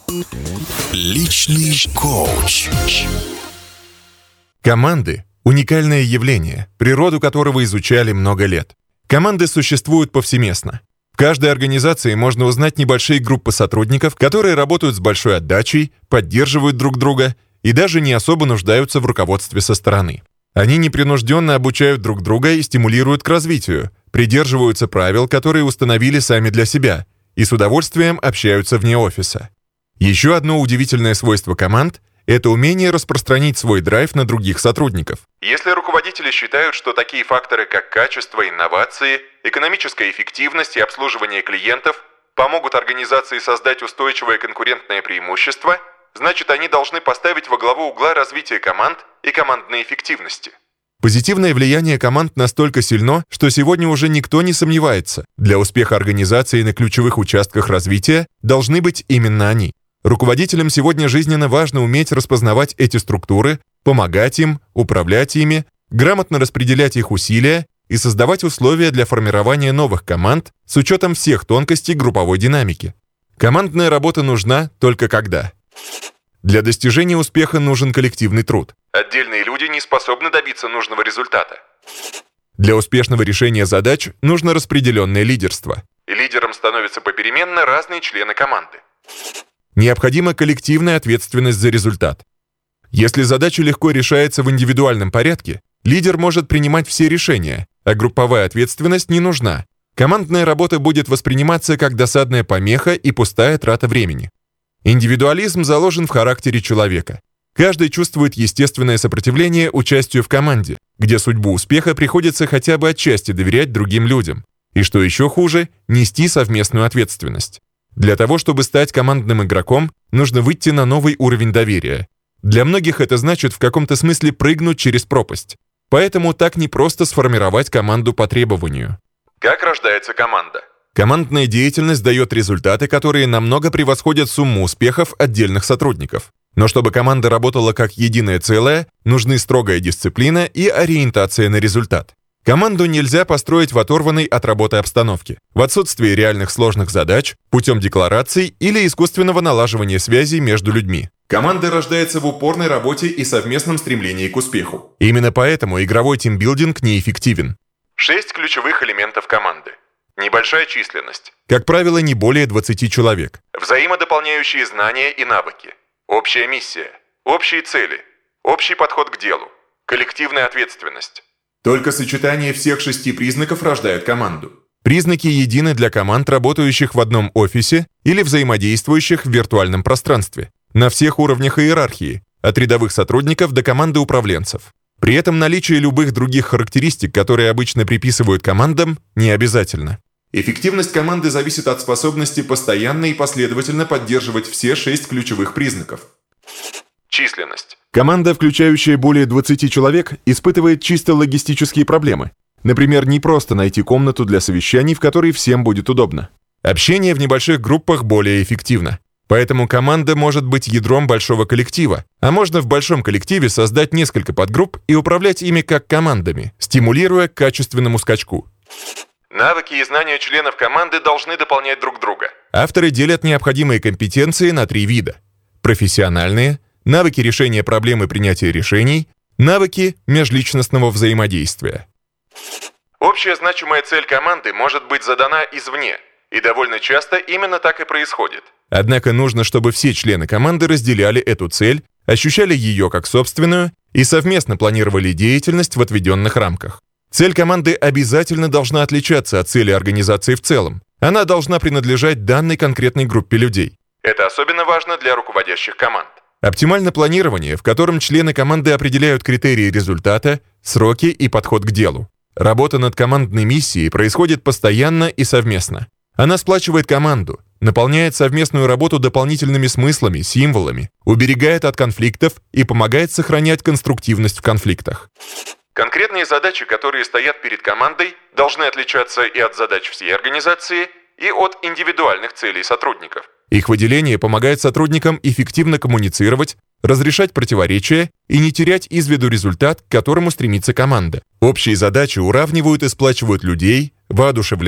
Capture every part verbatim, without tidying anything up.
Личный коуч. Команды – уникальное явление, природу которого изучали много лет. Команды существуют повсеместно. В каждой организации можно узнать небольшие группы сотрудников, которые работают с большой отдачей, поддерживают друг друга и даже не особо нуждаются в руководстве со стороны. Они непринужденно обучают друг друга и стимулируют к развитию, придерживаются правил, которые установили сами для себя, и с удовольствием общаются вне офиса. Еще одно удивительное свойство команд – это умение распространить свой драйв на других сотрудников. Если руководители считают, что такие факторы, как качество, инновации, экономическая эффективность и обслуживание клиентов помогут организации создать устойчивое конкурентное преимущество, значит, они должны поставить во главу угла развитие команд и командной эффективности. Позитивное влияние команд настолько сильно, что сегодня уже никто не сомневается, для успеха организации на ключевых участках развития должны быть именно они. Руководителям сегодня жизненно важно уметь распознавать эти структуры, помогать им, управлять ими, грамотно распределять их усилия и создавать условия для формирования новых команд с учетом всех тонкостей групповой динамики. Командная работа нужна только когда. Для достижения успеха нужен коллективный труд. Отдельные люди не способны добиться нужного результата. Для успешного решения задач нужно распределенное лидерство. И лидером становятся попеременно разные члены команды. Необходима коллективная ответственность за результат. Если задача легко решается в индивидуальном порядке, лидер может принимать все решения, а групповая ответственность не нужна. Командная работа будет восприниматься как досадная помеха и пустая трата времени. Индивидуализм заложен в характере человека. Каждый чувствует естественное сопротивление участию в команде, где судьбу успеха приходится хотя бы отчасти доверять другим людям. И что еще хуже, нести совместную ответственность. Для того, чтобы стать командным игроком, нужно выйти на новый уровень доверия. Для многих это значит в каком-то смысле прыгнуть через пропасть. Поэтому так непросто сформировать команду по требованию. Как рождается команда? Командная деятельность дает результаты, которые намного превосходят сумму успехов отдельных сотрудников. Но чтобы команда работала как единое целое, нужны строгая дисциплина и ориентация на результат. Команду нельзя построить в оторванной от работы обстановке, в отсутствии реальных сложных задач, путем деклараций или искусственного налаживания связей между людьми. Команда рождается в упорной работе и совместном стремлении к успеху. Именно поэтому игровой тимбилдинг неэффективен. Шесть ключевых элементов команды. Небольшая численность. Как правило, не более двадцати человек. Взаимодополняющие знания и навыки. Общая миссия. Общие цели. Общий подход к делу. Коллективная ответственность. Только сочетание всех шести признаков рождает команду. Признаки едины для команд, работающих в одном офисе или взаимодействующих в виртуальном пространстве, на всех уровнях иерархии, от рядовых сотрудников до команды управленцев. При этом наличие любых других характеристик, которые обычно приписывают командам, не обязательно. Эффективность команды зависит от способности постоянно и последовательно поддерживать все шесть ключевых признаков. Численность. Команда, включающая более двадцати человек, испытывает чисто логистические проблемы. Например, не просто найти комнату для совещаний, в которой всем будет удобно. Общение в небольших группах более эффективно. Поэтому команда может быть ядром большого коллектива, а можно в большом коллективе создать несколько подгрупп и управлять ими как командами, стимулируя к качественному скачку. Навыки и знания членов команды должны дополнять друг друга. Авторы делят необходимые компетенции на три вида. Профессиональные, навыки решения проблем и принятия решений, навыки межличностного взаимодействия. Общая значимая цель команды может быть задана извне, и довольно часто именно так и происходит. Однако нужно, чтобы все члены команды разделяли эту цель, ощущали ее как собственную и совместно планировали деятельность в отведенных рамках. Цель команды обязательно должна отличаться от цели организации в целом. Она должна принадлежать данной конкретной группе людей. Это особенно важно для руководящих команд. Оптимально планирование, в котором члены команды определяют критерии результата, сроки и подход к делу. Работа над командной миссией происходит постоянно и совместно. Она сплачивает команду, наполняет совместную работу дополнительными смыслами, символами, уберегает от конфликтов и помогает сохранять конструктивность в конфликтах. Конкретные задачи, которые стоят перед командой, должны отличаться и от задач всей организации, и от индивидуальных целей сотрудников. Их выделение помогает сотрудникам эффективно коммуницировать, разрешать противоречия и не терять из виду результат, к которому стремится команда. Общие задачи уравнивают и сплачивают людей, воодушевляют,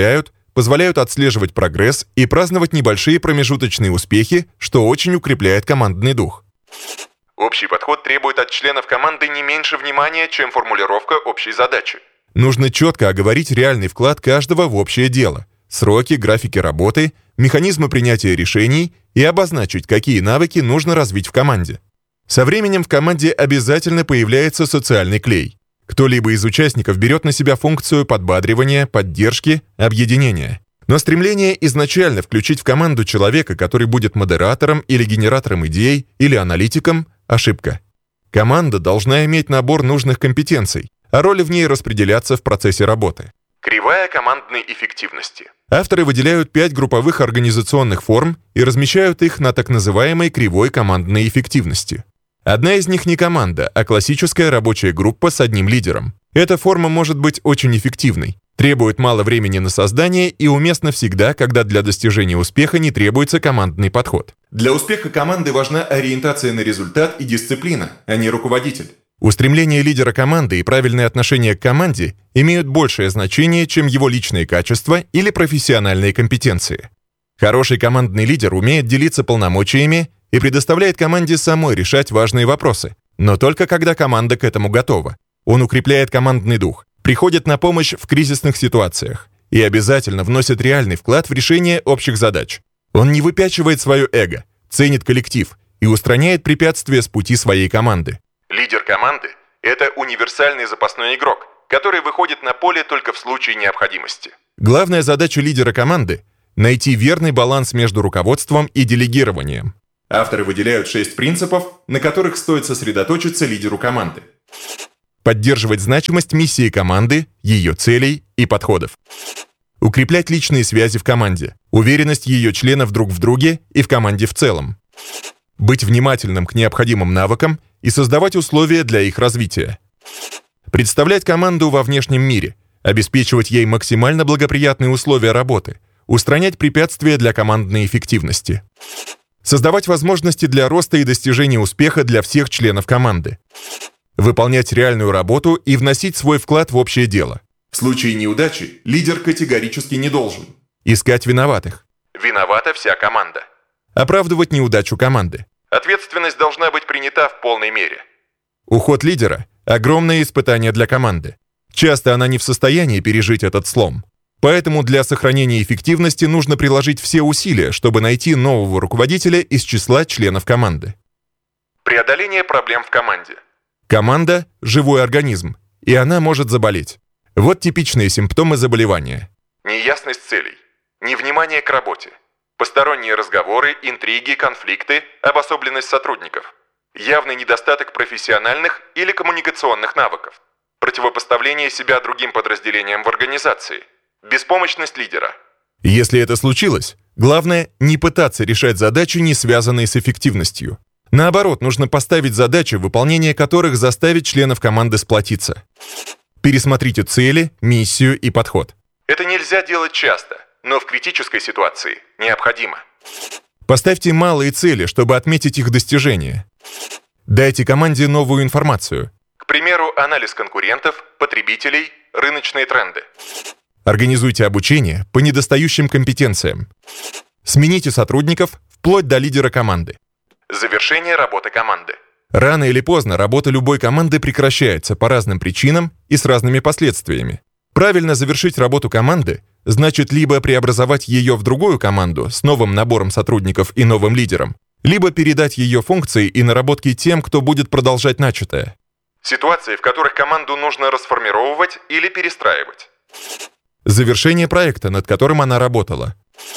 позволяют отслеживать прогресс и праздновать небольшие промежуточные успехи, что очень укрепляет командный дух. Общий подход требует от членов команды не меньше внимания, чем формулировка общей задачи. Нужно четко оговорить реальный вклад каждого в общее дело, сроки, графики работы, механизмы принятия решений и обозначить, какие навыки нужно развить в команде. Со временем в команде обязательно появляется социальный клей. Кто-либо из участников берет на себя функцию подбадривания, поддержки, объединения. Но стремление изначально включить в команду человека, который будет модератором или генератором идей, или аналитиком – ошибка. Команда должна иметь набор нужных компетенций, а роли в ней распределяться в процессе работы. Кривая командной эффективности. Авторы выделяют пять групповых организационных форм и размещают их на так называемой кривой командной эффективности. Одна из них не команда, а классическая рабочая группа с одним лидером. Эта форма может быть очень эффективной, требует мало времени на создание и уместна всегда, когда для достижения успеха не требуется командный подход. Для успеха команды важна ориентация на результат и дисциплина, а не руководитель. Устремление лидера команды и правильное отношение к команде имеют большее значение, чем его личные качества или профессиональные компетенции. Хороший командный лидер умеет делиться полномочиями и предоставляет команде самой решать важные вопросы, но только когда команда к этому готова. Он укрепляет командный дух, приходит на помощь в кризисных ситуациях и обязательно вносит реальный вклад в решение общих задач. Он не выпячивает свое эго, ценит коллектив и устраняет препятствия с пути своей команды. Лидер команды – это универсальный запасной игрок, который выходит на поле только в случае необходимости. Главная задача лидера команды – найти верный баланс между руководством и делегированием. Авторы выделяют шесть принципов, на которых стоит сосредоточиться лидеру команды. Поддерживать значимость миссии команды, ее целей и подходов. Укреплять личные связи в команде, уверенность ее членов друг в друге и в команде в целом. Быть внимательным к необходимым навыкам и создавать условия для их развития. Представлять команду во внешнем мире, обеспечивать ей максимально благоприятные условия работы, устранять препятствия для командной эффективности. Создавать возможности для роста и достижения успеха для всех членов команды. Выполнять реальную работу и вносить свой вклад в общее дело. В случае неудачи лидер категорически не должен. Искать виноватых. Виновата вся команда. Оправдывать неудачу команды. Ответственность должна быть принята в полной мере. Уход лидера – огромное испытание для команды. Часто она не в состоянии пережить этот слом. Поэтому для сохранения эффективности нужно приложить все усилия, чтобы найти нового руководителя из числа членов команды. Преодоление проблем в команде. Команда – живой организм, и она может заболеть. Вот типичные симптомы заболевания. Неясность целей, невнимание к работе, посторонние разговоры, интриги, конфликты, обособленность сотрудников, явный недостаток профессиональных или коммуникационных навыков, противопоставление себя другим подразделениям в организации, беспомощность лидера. Если это случилось, главное не пытаться решать задачи, не связанные с эффективностью. Наоборот, нужно поставить задачи, выполнение которых заставит членов команды сплотиться. Пересмотрите цели, миссию и подход. Это нельзя делать часто, но в критической ситуации необходимо. Поставьте малые цели, чтобы отметить их достижения. Дайте команде новую информацию. К примеру, анализ конкурентов, потребителей, рыночные тренды. Организуйте обучение по недостающим компетенциям. Смените сотрудников вплоть до лидера команды. Завершение работы команды. Рано или поздно работа любой команды прекращается по разным причинам и с разными последствиями. Правильно завершить работу команды значит либо преобразовать ее в другую команду с новым набором сотрудников и новым лидером, либо передать ее функции и наработки тем, кто будет продолжать начатое. Ситуации, в которых команду нужно расформировать или перестраивать. Завершение проекта, над которым она работала.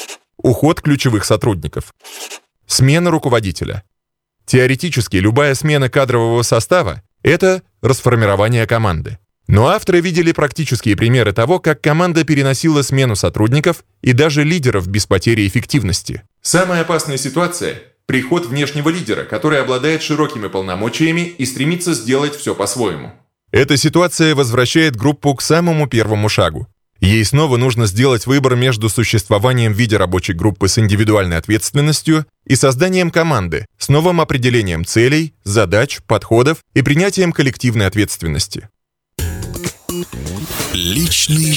Уход ключевых сотрудников. Смена руководителя. Теоретически, любая смена кадрового состава – это расформирование команды. Но авторы видели практические примеры того, как команда переносила смену сотрудников и даже лидеров без потери эффективности. Самая опасная ситуация – приход внешнего лидера, который обладает широкими полномочиями и стремится сделать все по-своему. Эта ситуация возвращает группу к самому первому шагу. Ей снова нужно сделать выбор между существованием в виде рабочей группы с индивидуальной ответственностью и созданием команды с новым определением целей, задач, подходов и принятием коллективной ответственности. Личный